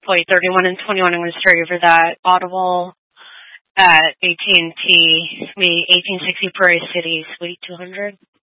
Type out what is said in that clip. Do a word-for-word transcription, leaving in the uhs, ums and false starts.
Wait, thirty-one and twenty-one, I'm going to start over that. Audible at A T and T, me, eighteen sixty Prairie City, Suite two hundred.